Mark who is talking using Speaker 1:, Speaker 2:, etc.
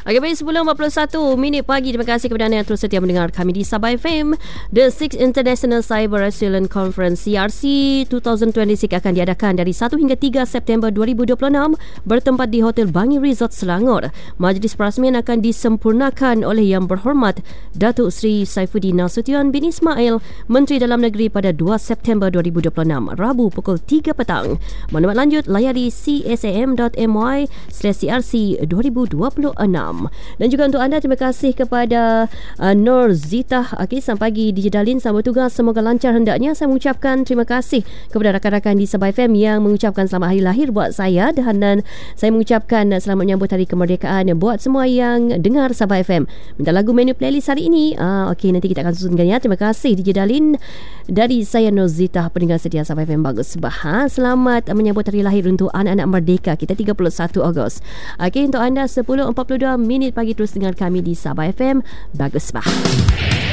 Speaker 1: Okey, baik, 10.41 minit pagi. Terima kasih kepada anda yang terus setia mendengar kami di Sabah FM. The 6th International Cyber Resilience Conference CRC 2026 akan diadakan dari 1 hingga 3 September 2026 bertempat di Hotel Bangi Resort Selangor. Majlis perasmian akan disempurnakan oleh Yang Berhormat Datuk Seri Saifuddin Nasution bin Ismail, Menteri Dalam Negeri pada 2 September 2026, Rabu pukul 3 petang. Maklumat lanjut layari csam.my/crc 2026. Dan juga untuk anda, terima kasih kepada Nur Zita. Selamat pagi DJ Dalin, selamat bertugas, semoga lancar hendaknya. Saya mengucapkan terima kasih kepada rakan-rakan di Sabah FM yang mengucapkan selamat hari lahir buat saya, dan saya mengucapkan selamat menyambut hari kemerdekaan buat semua yang dengar Sabah FM. Minta lagu menu playlist hari ini. Okey, nanti kita akan susunkan ya. Terima kasih DJ Dalin. Dari saya Nur Zita, pendengar setia Sabah FM. Bagus bah. Selamat menyambut hari lahir untuk anak-anak merdeka kita 31 Ogos. Okey, untuk anda 10.42 minit pagi terus dengan kami di Sabah FM. Bagus bah.